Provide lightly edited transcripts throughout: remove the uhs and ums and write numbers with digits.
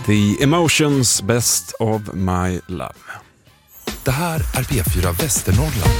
The Emotions, Best of My Love. Det här är P4 Västernorrland.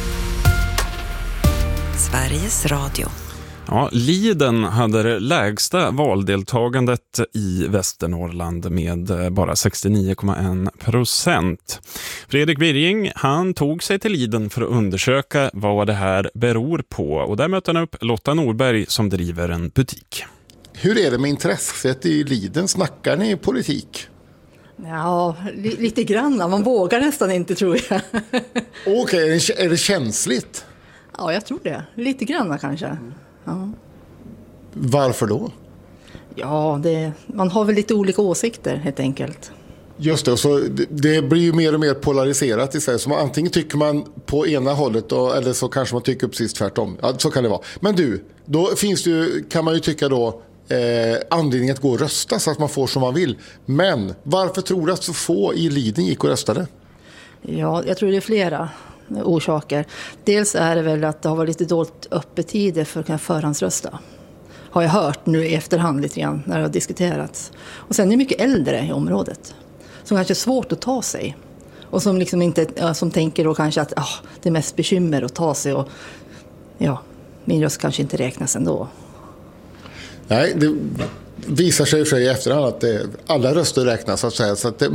Sveriges Radio. Ja, Liden hade det lägsta valdeltagandet i Västernorrland med bara 69,1%. Fredrik Wirring, han tog sig till Liden för att undersöka vad det här beror på. Och där möter han upp Lotta Norberg som driver en butik. Hur är det med intresset i Liden? Snackar ni politik? Ja, lite grann. Man vågar nästan inte, tror jag. Okej, är det känsligt? Ja, jag tror det. Lite grann kanske. Ja. Varför då? Ja, man har väl lite olika åsikter helt enkelt. Just det, så det blir ju mer och mer polariserat i sig. Så antingen tycker man på ena hållet då, eller så kanske man tycker precis tvärtom. Ja, så kan det vara. Men du, då finns det ju, kan man ju tycka då, anledningen att gå och rösta så att man får som man vill. Men varför tror du att så få i Liden gick och röstade? Ja, jag tror det är flera orsaker. Dels är det väl att det har varit lite dåligt öppettider för att kunna förhandsrösta. Har jag hört nu i efterhand lite grann när det har diskuterats. Och sen är det mycket äldre i området som kanske är svårt att ta sig. Och som liksom inte, som tänker då kanske att det är mest bekymmer att ta sig och min röst kanske inte räknas ändå. Nej, det visar sig i efterhand att alla röster räknas så att säga. Så att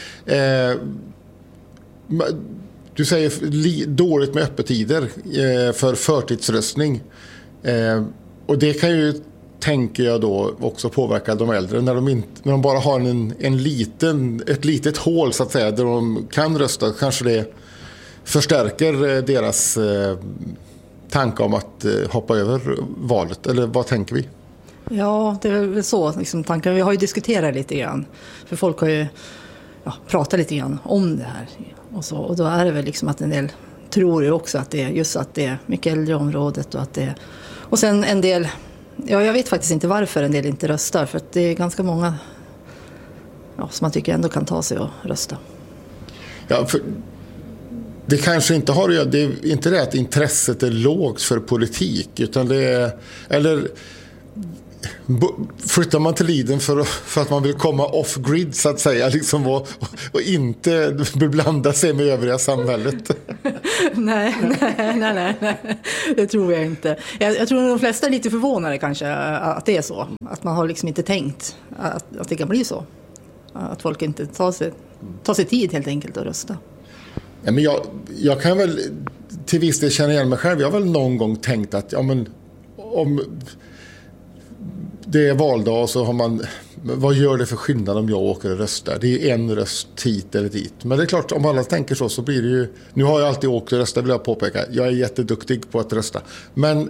du säger dåligt med öppettider för förtidsröstning. Och det kan ju, tänker jag då, också påverka de äldre när de bara har ett litet hål så att säga där de kan rösta. Kanske det förstärker deras tanke om att hoppa över valet. Eller vad tänker vi? Ja, det är väl så liksom, tanken. Vi har ju diskuterat lite grann. För folk har ju pratat lite grann om det här. Och då är det väl liksom att en del tror ju också att det är just att det är mycket äldre i området och sen en del, jag vet faktiskt inte varför en del inte röstar, för att det är ganska många som man tycker ändå kan ta sig och rösta. Ja, för det kanske inte har det är inte det att intresset är lågt för politik, utan det är, eller flyttar man till Liden för att man vill komma off-grid så att säga liksom, och inte beblanda sig med övriga samhället? Nej, det tror jag inte. Jag tror att de flesta är lite förvånade kanske att det är så. Att man har liksom inte tänkt att det kan bli så. Att folk inte tar sig tid helt enkelt att rösta. Ja, men jag kan väl till viss del känna igen mig själv. Jag har väl någon gång tänkt att om det är valdag så har man, vad gör det för skillnad om jag åker och röstar? Det är ju en röst hit eller dit. Men det är klart, om alla tänker så blir det ju, nu har jag alltid åkt och röstat, vill jag påpeka. Jag är jätteduktig på att rösta. Men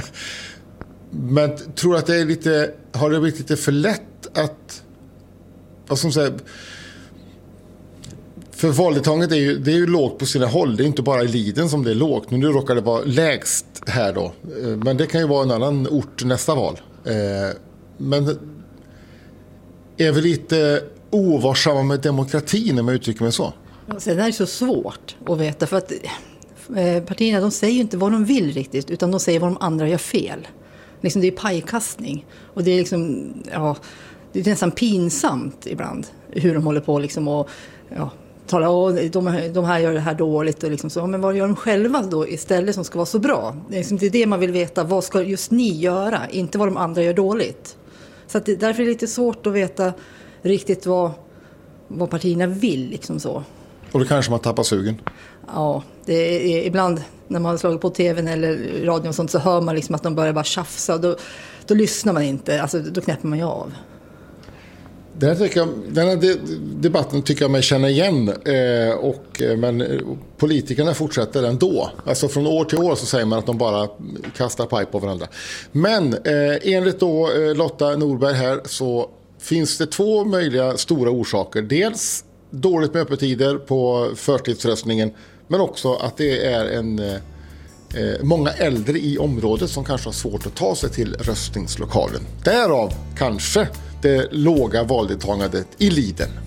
tror att det är lite, har det blivit lite för lätt att, vad som säger, för valdeltagandet det är ju lågt på sina håll. Det är inte bara i Liden som det är lågt. Men nu råkar det vara lägst här då. Men det kan ju vara en annan ort nästa val. Men är vi lite ovarsamma med demokratin när man uttrycker mig så? Sen är det så svårt att veta, för att partierna, de säger ju inte vad de vill riktigt, utan de säger vad de andra gör fel. Liksom, det är pajkastning. Och det är liksom, det är nästan pinsamt ibland hur de håller på liksom och tala de här gör det här dåligt och liksom så. Men vad gör de själva då istället som ska vara så bra? Det är liksom det man vill veta. Vad ska just ni göra? Inte vad de andra gör dåligt. Så att därför är det lite svårt att veta riktigt vad partierna vill liksom så. Och då kanske man tappar sugen. Ja, det är ibland när man slår på tvn eller radion och sånt så hör man liksom att de börjar bara tjafsa. Då lyssnar man inte. Alltså då knäpper man ju av. Den här debatten tycker jag mig känna igen, men politikerna fortsätter ändå. Alltså från år till år så säger man att de bara kastar paj på varandra. Men enligt då Lotta Norberg här så finns det två möjliga stora orsaker. Dels dåligt med öppettider på förtidsröstningen, men också att det är många äldre i området som kanske har svårt att ta sig till röstningslokalen. Därav kanske det låga valdeltagandet i Liden.